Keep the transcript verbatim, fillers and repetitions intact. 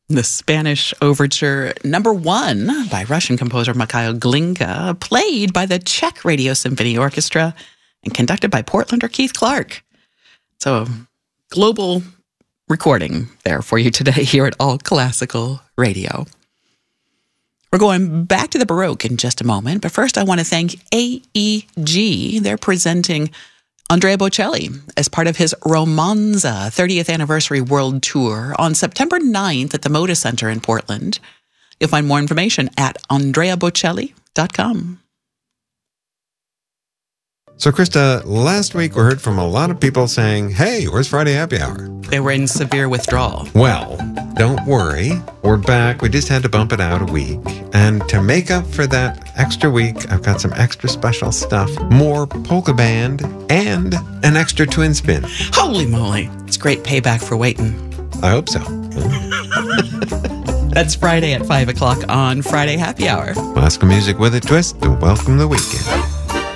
The Spanish Overture Number One by Russian composer Mikhail Glinka, played by the Czech Radio Symphony Orchestra and conducted by Portlander Keith Clark. So, a global recording there for you today here at All Classical Radio. We're going back to the Baroque in just a moment, but first I want to thank A E G. They're presenting Andrea Bocelli as part of his Romanza thirtieth Anniversary World Tour on September ninth at the Moda Center in Portland. You'll find more information at andrea bocelli dot com. So, Krista, last week we heard from a lot of people saying, hey, where's Friday Happy Hour? They were in severe withdrawal. Well, don't worry. We're back. We just had to bump it out a week. And to make up for that extra week, I've got some extra special stuff. More polka band and an extra twin spin. Holy moly. It's great payback for waiting. I hope so. That's Friday at five o'clock on Friday Happy Hour. Classical music with a twist to welcome the weekend.